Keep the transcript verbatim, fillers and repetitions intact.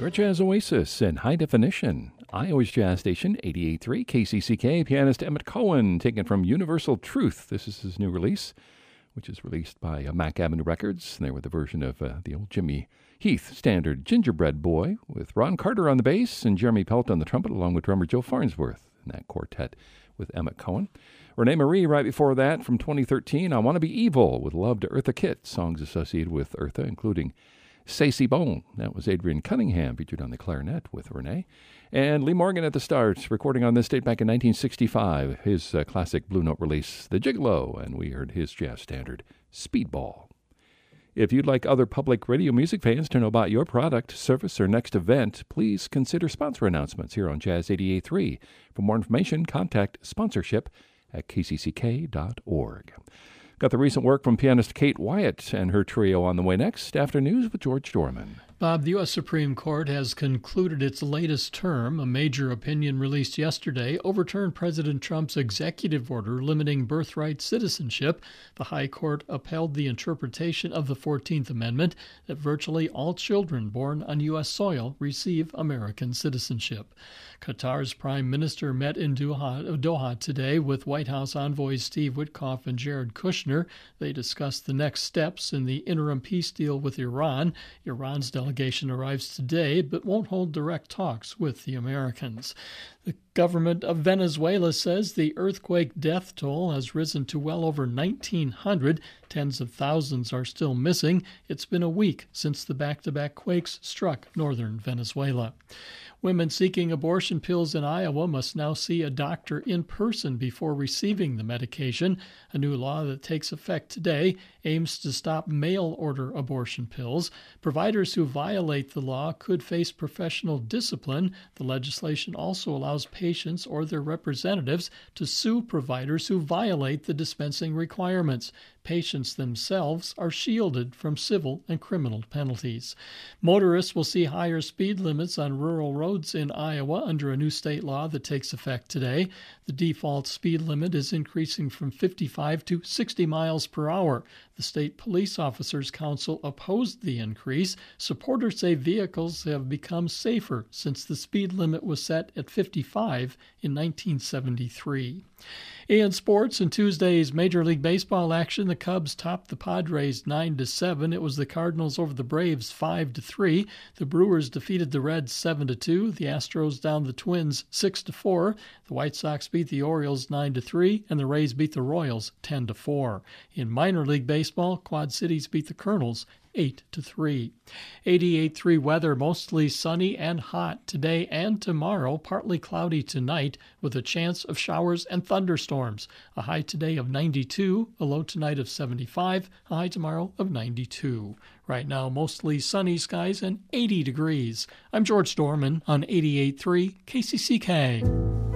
Your Jazz Oasis in high definition. Iowa's Jazz Station, eighty-eight point three K C C K. Pianist Emmett Cohen, taken from Universal Truth. This is his new release, which is released by uh, Mack Avenue Records. And they were the version of uh, the old Jimmy Heath standard Gingerbread Boy, with Ron Carter on the bass and Jeremy Pelt on the trumpet, along with drummer Joe Farnsworth in that quartet with Emmett Cohen. Renee Marie, right before that, from twenty thirteen, I Want to Be Evil, with Love to Eartha Kitt, songs associated with Eartha, including C'est Si Bon. That was Adrian Cunningham, featured on the clarinet with Renee. And Lee Morgan at the start, recording on this date back in nineteen sixty-five, his uh, classic Blue Note release, The Gigolo, and we heard his jazz standard, Speedball. If you'd like other public radio music fans to know about your product, service, or next event, please consider sponsor announcements here on Jazz eighty-eight point three. For more information, contact sponsorship at k c c k dot org. Got the recent work from pianist Kate Wyatt and her trio on the way next. After news with George Dorman. Bob, the U S Supreme Court has concluded its latest term. A major opinion released yesterday overturned President Trump's executive order limiting birthright citizenship. The High Court upheld the interpretation of the fourteenth Amendment that virtually all children born on U S soil receive American citizenship. Qatar's prime minister met in Doha, Doha today with White House envoys Steve Witkoff and Jared Kushner. They discussed the next steps in the interim peace deal with Iran. Iran's delegation arrives today but won't hold direct talks with the Americans. The government of Venezuela says the earthquake death toll has risen to well over nineteen hundred. Tens of thousands are still missing. It's been a week since the back-to-back quakes struck northern Venezuela. Women seeking abortion pills in Iowa must now see a doctor in person before receiving the medication. A new law that takes effect today aims to stop mail-order abortion pills. Providers who violate the law could face professional discipline. The legislation also allows patients or their representatives to sue providers who violate the dispensing requirements. Patients themselves are shielded from civil and criminal penalties. Motorists will see higher speed limits on rural roads in Iowa under a new state law that takes effect today. The default speed limit is increasing from fifty-five to sixty miles per hour. The State Police Officers Council opposed the increase. Supporters say vehicles have become safer since the speed limit was set at fifty-five in nineteen seventy-three. In sports, in Tuesday's Major League Baseball action, the Cubs topped the Padres nine to seven. It was the Cardinals over the Braves five to three. The Brewers defeated the Reds seven to two. The Astros downed the Twins six to four. The White Sox beat the Orioles nine to three, and the Rays beat the Royals ten to four. In minor league baseball, Quad Cities beat the Colonels eight to three. eighty-eight point three weather, mostly sunny and hot today and tomorrow, partly cloudy tonight with a chance of showers and thunderstorms. A high today of ninety-two, a low tonight of seventy-five, a high tomorrow of ninety-two. Right now, mostly sunny skies and eighty degrees. I'm George Dorman on eighty-eight point three K C C K.